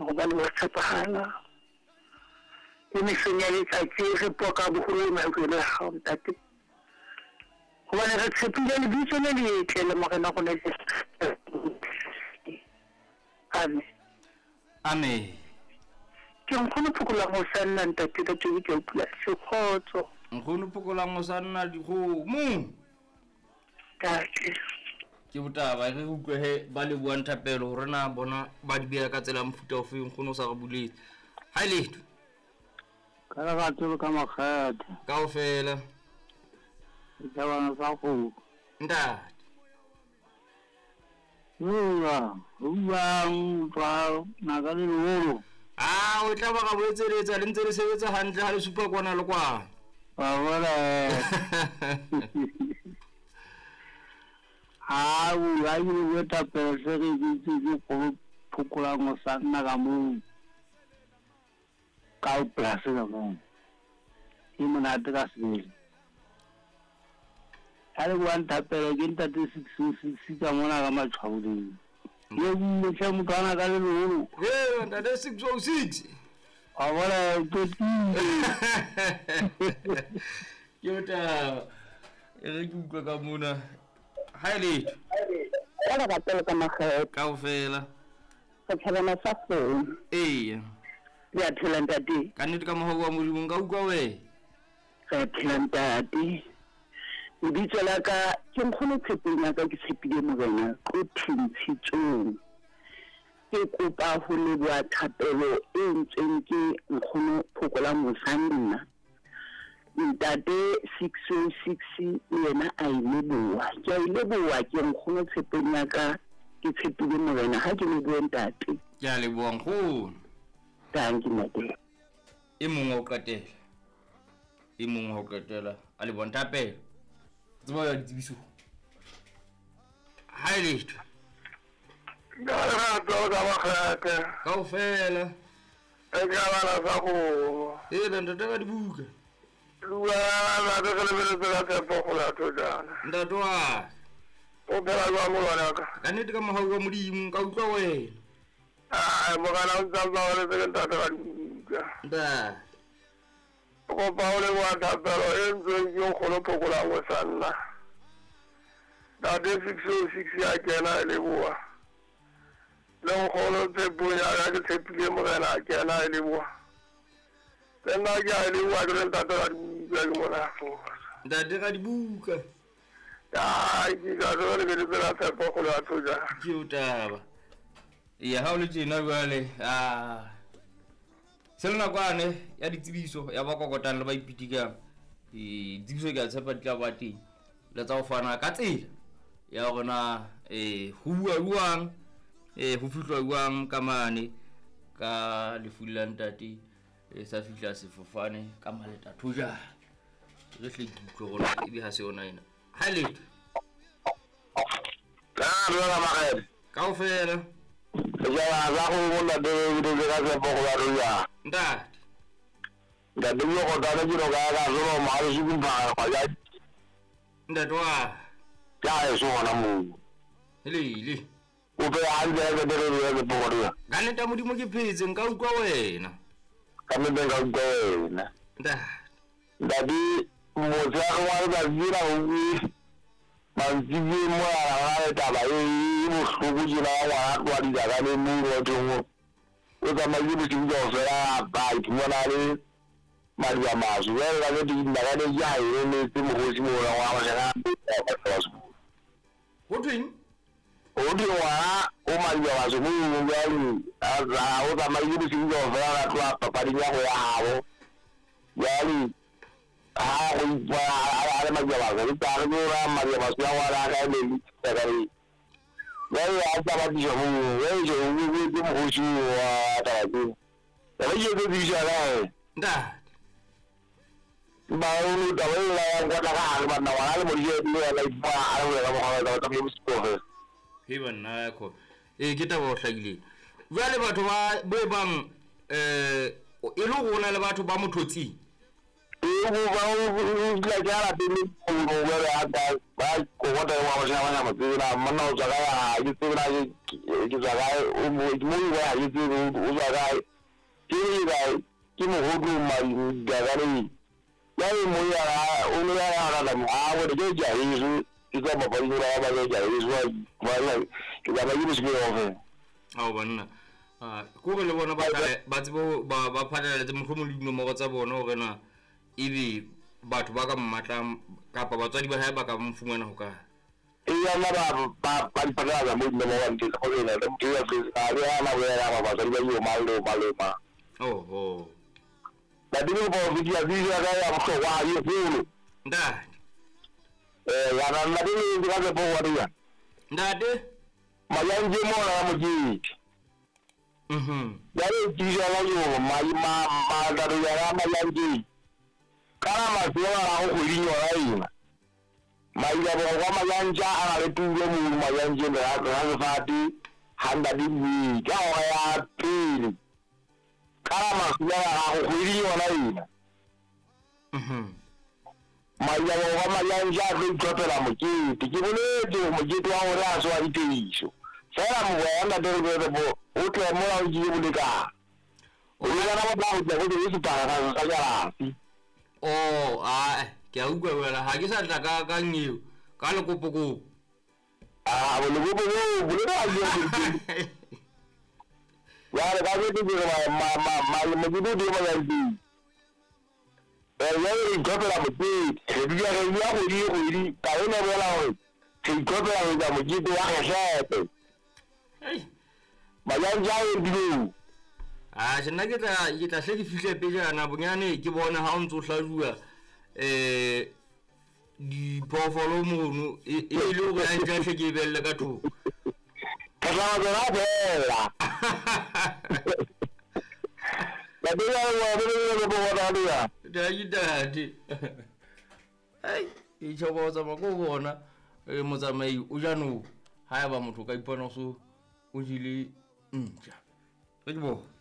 go ba le wa tshepagala e me senyaletsatsi re poka bogolo ma go le ga ntate go ba re tshepile le bitso le letle le morena go ne amen amen ke nkgono phokola mo sanna ntate ka tšedi ke upula sekgotso nkgono phokola mo sanna dikgomo tate ke botaba re utlwe he ba le buang thapelo gore na bona ba di beya ka tsela mfuta o feng nkgono sa re buletse ha letho ka ga tlo ka makgethe kaofela ka bana sa go ntate uang twa na ka le lolo o tla ba ga boetseletsa le ntse re sebetsa hantle ha le supa kwana le kwana ba bona ya ile go tapela se re ditse go phokola mo sanna ka mo ka plus ka mo e monate ka sele ale go antapela ke ntate 666 ka mona ka matshwaoding ye mo tse mo kana ka le lolo ntate 606 awala to yota re ke utlwa ka mona ha letho Ela ka telo ka magetse kaofela ka tšhabana sa phone eya ya tšhelantati ka nnete ka mogo wa modimo nka utlwa we ka tšhelantati e bitso la ka ke nkgono tshepeng ya ka ke tshepile morena ko thintshitsong ke kopa go leboa thapelo e ntseng ke nkgono phokola mosanna ntate 606 yena a ileboa ke a ileboa ke nkgono tshepeng ya ka ke tshepile morena ha ke leboa ntate ke a leboa nkgono thank you ntate e mongwe o qetela a leboa ntapelo tsebo ya ditsebiso ha letho Garato da makaka kaofela e ka bana sa go ntate ka dibuka la ka le bele ka tempo go la to dana ntate wa o bela wa mo la ka nnete ka mogo wa modimo ka utlwa wena mo kana o tsaba le ke ntate ka nda go paule wa thapelo e ntse yo go lo phokola go sanna da de 606 ya kena le bua le go lo tse punya ga ke tshepile mo kana kena le bua tena ga le bua ke ntate ka ya mo na fo ntate ka dibuka ke ga re le bela tempo go la to dana ke utaba ya ha o le tjena jwale selena kwane ya ditsebiso ya ba kokotang le ba ipitikang ditsebiso ke a tshepa di tla ba teng le tsa go fana ka tsela ya gona go bua buang go fitlwa buang ka mane ka lefula ntate sa fitla sefofane ka maleta thojana re hle ke utlwe gore e be ha se yona ena ha letho la magere kaofela ya za go bona de ga se go la ruya ntate da de yo go da de ro ga ga zo ma ri su ba ga ya ntate wa ya eso na mu le o be a nde ga de ro ga bo ro ga neta modimo ke phetse nka utlwa wena ka me be ga go na da di mo ja go wa ga dira o wi man ji mo ya ta ba e mo su ku ji na wa di ga le mu ro to o ga ma ji bi jo fa ba ti mo na le Maria Masu ya ga di na ga de ya e ne ti mo ho ji mo wa wa ga go twing o di wa o Maria Masu mo ya ni a o ga ma ji bi jo fa ra to pa di ya go ya hawo ya ni go wa Maria Masu ta go ra Maria Masu ya wa ra ga le ta ga ri ya ta ba di jo mo ya jo mo ho ji wa ta di ya ye go di ja la baru dah yang buat nak apa nak awal mula dia lagi buat awal orang tapi mesti hewan na ko kita ba hlagile jwale batho ba bo bang e lo gona le batho ba mothotsi la cara tiene un lugar hasta va con otra una mano saca YouTube que saca muy buena YouTube usa que me jodo mal gagari ya muy uno ya la bueno yo ya eso y como por una ya eso vale que ya me dice que banna ko be le bona ba tsebo ba phalela tse mohlomong le mo go tsa bona gore na ibe batho ba ka mmatla kapa batswadi ba hae ba ka mfumana ho ka iya na ba phalela mo mo wa ntse go le na ke ya a ya na ba ba tsari ba yo malo oh la dinu bo video ga ya mo wa yo fulo nda ya na dinu ga ga bo wa ya ndade mayanje mo na mo ji yare jiya la yo ma da ya mayanje kala ma siwa ko rinyo raina mai da ba mayanja ana da tuwe mu mayanje da ga fati handa dinni ga ya pili kala ma siwa ko rinyo raina mai da ba mayanja ko totela mu ji tikibule to mu ji to awora so ari tiso sera mu wanda do bo uke mo au ji bulika uya na ba u ko di para ka ya oh ke a utlwa wena ha ke sa tla ka ngiu ka le kopo bo le kopo bo ba ya ya le ka ke di ma le mo di ma ya di ya le ko la mo di e di ya di ka ona ba la ho ke ko la ga mo di do ya sa ba ya di sena ke tla hle ke fihle pejana bonyane ke bona ha o ntse o hlajuwa diphoofolo mono e le gore a ntse hle ke e belle ka thoko ka tla ba bela la bela wa ba ya dadi ai e tshobotsa ba go bona motsamai o jano ha ya ba motho ka ipona so o jile ntja ke bo